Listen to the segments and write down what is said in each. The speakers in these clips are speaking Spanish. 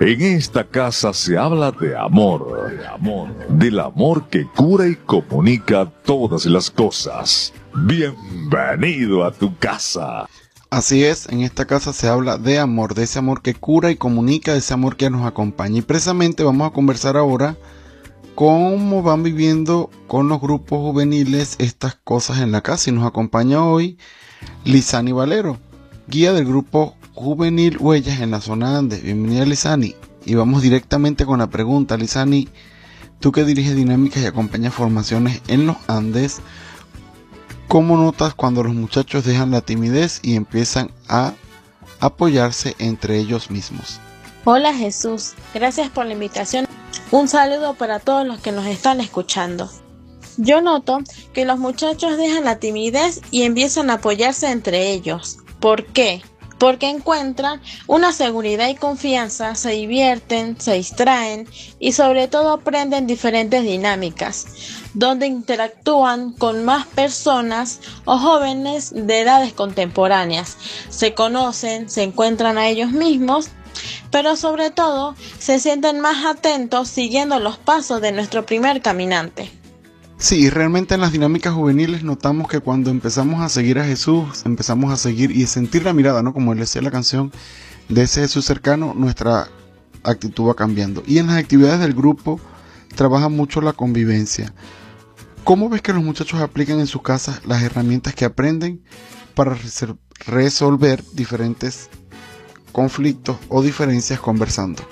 En esta casa se habla de amor, del amor que cura y comunica todas las cosas. Bienvenido a tu casa. Así es, en esta casa se habla de amor, de ese amor que cura y comunica, de ese amor que nos acompaña. Y precisamente vamos a conversar ahora cómo van viviendo con los grupos juveniles estas cosas en la casa. Y nos acompaña hoy Lizani Valero, guía del grupo juvenil Huellas en la zona Andes. Bienvenida, Lizani. Y vamos directamente con la pregunta. Lizani, tú que diriges dinámicas y acompañas formaciones en los Andes, ¿cómo notas cuando los muchachos dejan la timidez y empiezan a apoyarse entre ellos mismos? Hola Jesús, gracias por la invitación. Un saludo para todos los que nos están escuchando. Yo noto que los muchachos dejan la timidez y empiezan a apoyarse entre ellos. ¿Por qué? Porque encuentran una seguridad y confianza, se divierten, se distraen y sobre todo aprenden diferentes dinámicas, donde interactúan con más personas o jóvenes de edades contemporáneas, se conocen, se encuentran a ellos mismos, pero sobre todo se sienten más atentos siguiendo los pasos de nuestro primer caminante. Sí, realmente en las dinámicas juveniles notamos que cuando empezamos a seguir a Jesús, empezamos a seguir y sentir la mirada, ¿no? Como él decía la canción, de ese Jesús cercano, nuestra actitud va cambiando. Y en las actividades del grupo trabaja mucho la convivencia. ¿Cómo ves que los muchachos aplican en sus casas las herramientas que aprenden para resolver diferentes conflictos o diferencias conversando?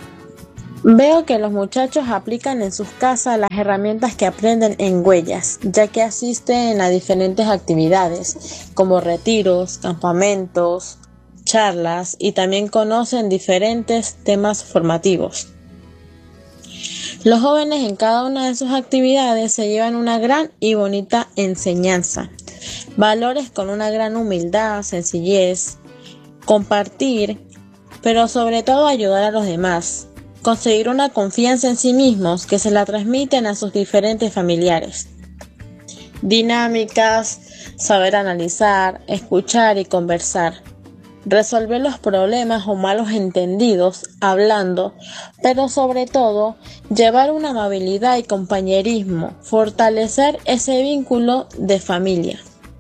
Veo que los muchachos aplican en sus casas las herramientas que aprenden en Huellas, ya que asisten a diferentes actividades, como retiros, campamentos, charlas y también conocen diferentes temas formativos. Los jóvenes en cada una de sus actividades se llevan una gran y bonita enseñanza, valores con una gran humildad, sencillez, compartir, pero sobre todo ayudar a los demás. Conseguir una confianza en sí mismos que se la transmiten a sus diferentes familiares. Dinámicas, saber analizar, escuchar y conversar. Resolver los problemas o malos entendidos hablando, pero sobre todo llevar una amabilidad y compañerismo, fortalecer ese vínculo de familia.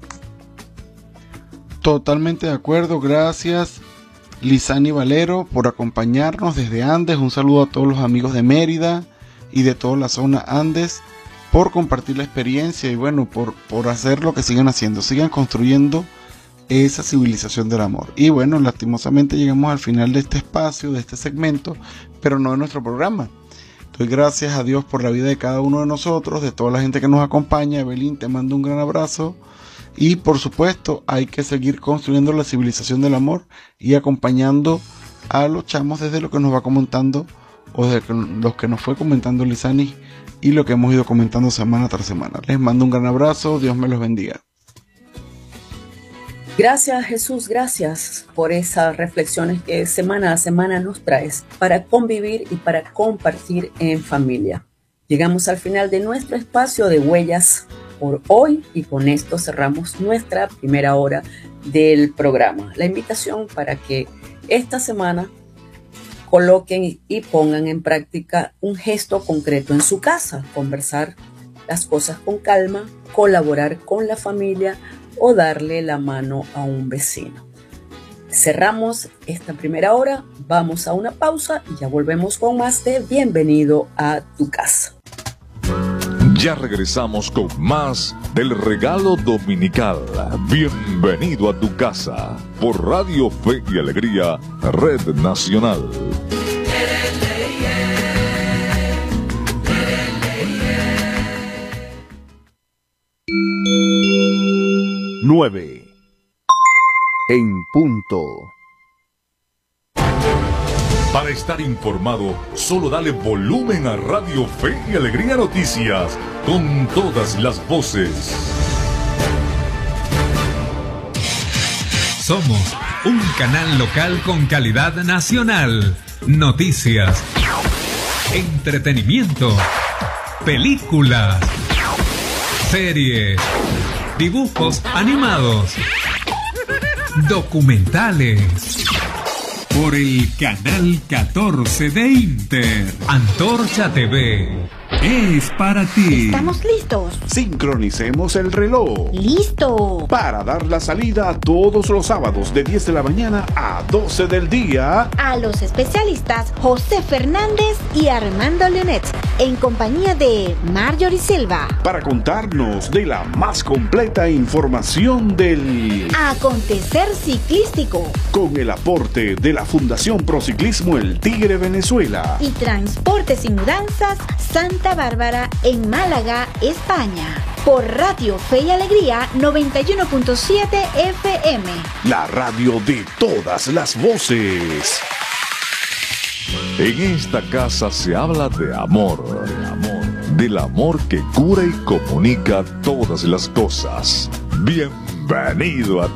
Totalmente de acuerdo, gracias Lizani Valero por acompañarnos desde Andes. Un saludo a todos los amigos de Mérida y de toda la zona Andes por compartir la experiencia y bueno, por hacer lo que sigan haciendo, sigan construyendo esa civilización del amor. Y bueno, lastimosamente llegamos al final de este espacio, de este segmento, pero no de nuestro programa. Doy gracias a Dios por la vida de cada uno de nosotros, de toda la gente que nos acompaña. Evelyn, te mando un gran abrazo. Y por supuesto hay que seguir construyendo la civilización del amor y acompañando a los chamos desde lo que nos va comentando o desde los que nos fue comentando Lizani y lo que hemos ido comentando semana tras semana. Les mando un gran abrazo, Dios me los bendiga. Gracias Jesús, gracias por esas reflexiones que semana a semana nos traes para convivir y para compartir en familia. Llegamos al final de nuestro espacio de Huellas por hoy y con esto cerramos nuestra primera hora del programa. La invitación para que esta semana coloquen y pongan en práctica un gesto concreto en su casa, conversar las cosas con calma, colaborar con la familia o darle la mano a un vecino. Cerramos esta primera hora, vamos a una pausa y ya volvemos con más de Bienvenido a tu casa. Ya regresamos con más del regalo dominical. Bienvenido a tu casa por Radio Fe y Alegría, Red Nacional. 9 en punto. Para estar informado, solo dale volumen a Radio Fe y Alegría Noticias, con todas las voces. Somos un canal local con calidad nacional. Noticias, entretenimiento, películas, series, dibujos animados, documentales, por el canal 14 de Inter. Antorcha TV es para ti. ¿Estamos listos? Sincronicemos el reloj. ¡Listo! Para dar la salida todos los sábados de 10 de la mañana a 12 del día. A los especialistas José Fernández y Armando Leonet, en compañía de Marjorie Silva. Para contarnos de la más completa información del acontecer ciclístico. Con el aporte de la Fundación Prociclismo El Tigre Venezuela. Y Transportes y Mudanzas Santa Bárbara en Málaga, España. Por Radio Fe y Alegría 91.7 FM. La radio de todas las voces. En esta casa se habla de amor, del amor que cura y comunica todas las cosas. Bienvenido a